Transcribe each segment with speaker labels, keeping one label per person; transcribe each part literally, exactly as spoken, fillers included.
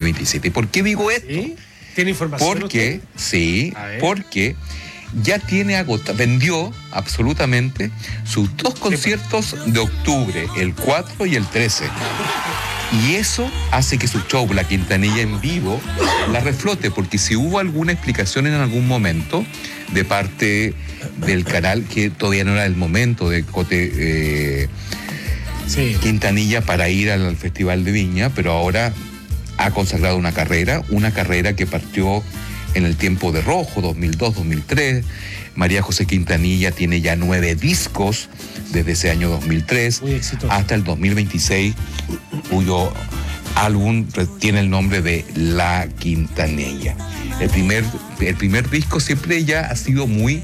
Speaker 1: veintisiete. ¿Y por qué digo esto?
Speaker 2: ¿Sí? ¿Tiene información?
Speaker 1: Porque, sí, porque ya tiene agotado, vendió absolutamente sus dos conciertos de octubre, el cuatro y el trece. Y eso hace que su show, La Quintanilla en vivo, la reflote, porque si hubo alguna explicación en algún momento de parte del canal, que todavía no era el momento de Cote eh, sí. Quintanilla para ir al Festival de Viña, pero ahora ha consagrado una carrera, una carrera que partió en el tiempo de Rojo, dos mil dos, dos mil tres. María José Quintanilla tiene ya nueve discos desde ese año dos mil tres hasta el dos mil veintiséis, cuyo álbum tiene el nombre de La Quintanilla. El primer, el primer disco siempre ella ha sido muy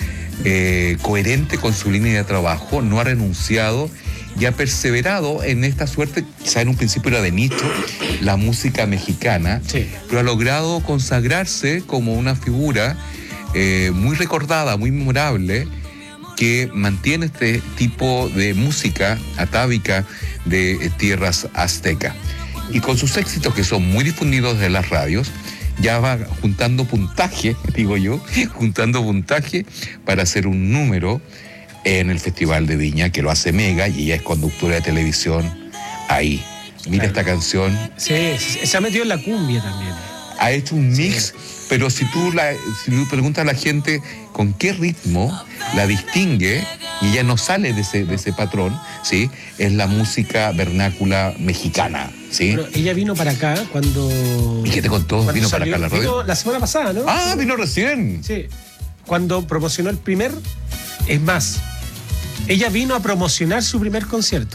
Speaker 1: eh, coherente con su línea de trabajo, no ha renunciado y ha perseverado en esta suerte, quizá en un principio era de nicho, la música mexicana, sí. pero ha logrado consagrarse como una figura eh, muy recordada, muy memorable, que mantiene este tipo de música atávica de eh, tierras aztecas. Y con sus éxitos, que son muy difundidos de las radios, ya va juntando puntaje, digo yo, juntando puntaje para hacer un número en el Festival de Viña, que lo hace Mega, y ella es conductora de televisión ahí. Mira, claro, esta canción.
Speaker 2: Sí, se ha metido en la cumbia también.
Speaker 1: Ha hecho un mix, sí. pero si tú, la, si tú preguntas a la gente con qué ritmo la distingue, y ella no sale de ese, de ese patrón, ¿sí? Es la música vernácula mexicana, ¿sí?
Speaker 2: Pero ella vino para acá cuando...
Speaker 1: ¿Y qué te contó? Vino para acá la radio.
Speaker 2: Vino la semana pasada, ¿no?
Speaker 1: Ah, vino recién.
Speaker 2: Sí. Cuando promocionó el primer... Es más, ella vino a promocionar su primer concierto.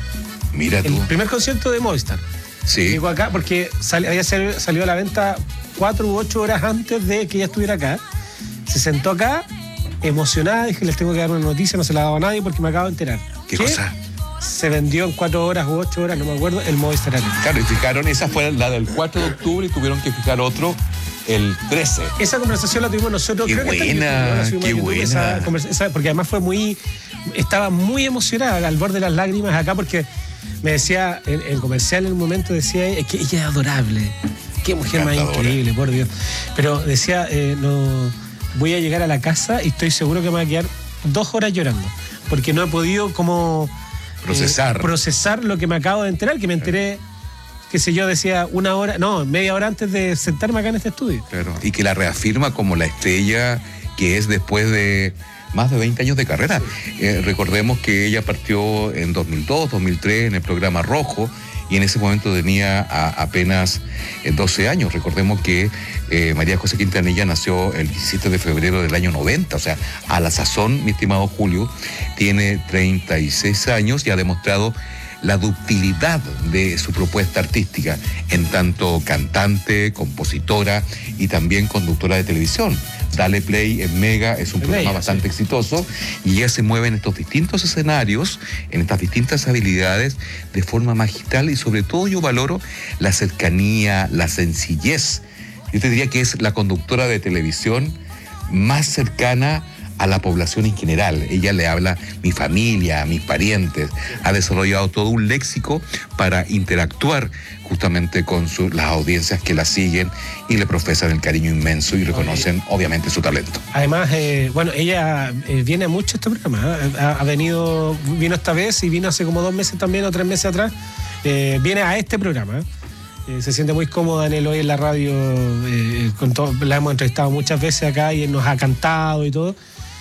Speaker 1: Mira tú.
Speaker 2: El primer concierto de Movistar.
Speaker 1: Sí.
Speaker 2: Llegó acá porque sal, había salido, salió a la venta cuatro u ocho horas antes de que ella estuviera acá. Se sentó acá, emocionada, dije, les tengo que dar una noticia, no se la daba a nadie porque me acabo de enterar.
Speaker 1: ¿Qué cosa?
Speaker 2: Se vendió en cuatro horas u ocho horas, no me acuerdo, el Movistar Arena.
Speaker 1: Claro, y fijaron, esa fue la del cuatro de octubre y tuvieron que fijar otro el trece.
Speaker 2: Esa conversación la tuvimos nosotros.
Speaker 1: Qué
Speaker 2: creo
Speaker 1: buena,
Speaker 2: que
Speaker 1: qué buena.
Speaker 2: Esa, esa, porque además fue muy... Estaba muy emocionada, al borde de las lágrimas acá, porque me decía, en el comercial en un momento decía, es que ella es adorable. Qué mujer más increíble, por Dios. Pero decía, eh, no, voy a llegar a la casa y estoy seguro que me va a quedar dos horas llorando, porque no he podido como...
Speaker 1: Procesar.
Speaker 2: Eh, procesar lo que me acabo de enterar, que me enteré... qué sé yo, decía una hora, no, media hora antes de sentarme acá en este estudio.
Speaker 1: Claro, y que la reafirma como la estrella que es después de más de veinte años de carrera. Sí. Eh, recordemos que ella partió en dos mil dos, dos mil tres en el programa Rojo, y en ese momento tenía a, apenas eh, doce años. Recordemos que eh, María José Quintanilla nació el diecisiete de febrero del año noventa, o sea, a la sazón, mi estimado Julio, tiene treinta y seis años y ha demostrado la ductilidad de su propuesta artística, en tanto cantante, compositora y también conductora de televisión. Dale Play en Mega es un programa Mega, bastante sí. exitoso, y ella se mueve en estos distintos escenarios, en estas distintas habilidades, de forma magistral, y sobre todo yo valoro la cercanía, la sencillez. Yo te diría que es la conductora de televisión más cercana a la población en general. Ella le habla a mi familia, a mis parientes, ha desarrollado todo un léxico para interactuar justamente con su, las audiencias que la siguen y le profesan el cariño inmenso y reconocen obviamente su talento.
Speaker 2: Además, eh, bueno, ella eh, viene mucho a este programa, ¿eh? ha, ha venido, vino esta vez y vino hace como dos meses también o tres meses atrás, eh, viene a este programa, ¿eh? Eh, se siente muy cómoda en él hoy en la radio, eh, con todo, la hemos entrevistado muchas veces acá y nos ha cantado y todo.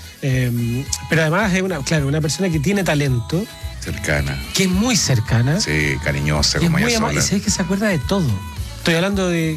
Speaker 2: Eh, pero además es una, claro, una persona que tiene talento.
Speaker 1: Cercana.
Speaker 2: Que es muy cercana.
Speaker 1: Sí, cariñosa, como ella sola.
Speaker 2: Y sabes que se acuerda de todo. Estoy hablando de...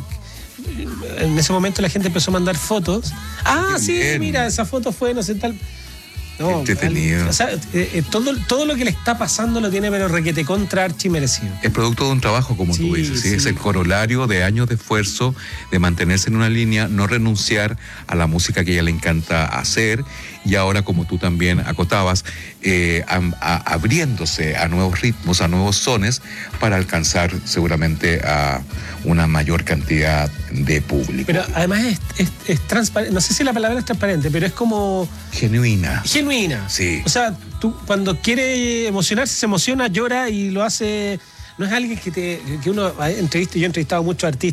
Speaker 2: En ese momento la gente empezó a mandar fotos. Ah, sí, mira, esa foto fue, no sé, tal... No,
Speaker 1: entretenido.
Speaker 2: O sea, eh, eh, todo, todo lo que le está pasando lo tiene, pero requete contra archi merecido.
Speaker 1: Es producto de un trabajo, como
Speaker 2: sí,
Speaker 1: tú dices, ¿sí?
Speaker 2: Sí.
Speaker 1: Es el corolario de años de esfuerzo, de mantenerse en una línea, no renunciar a la música que a ella le encanta hacer, y ahora, como tú también acotabas, eh, a, a, abriéndose a nuevos ritmos, a nuevos sones, para alcanzar seguramente a una mayor cantidad de público.
Speaker 2: Pero además es, es, es transparente, no sé si la palabra es transparente, pero es como...
Speaker 1: Genuina.
Speaker 2: Genuina.
Speaker 1: Sí.
Speaker 2: O sea, tú cuando quiere emocionarse, se emociona, llora y lo hace... No es alguien que te que uno entrevista, yo he entrevistado a muchos artistas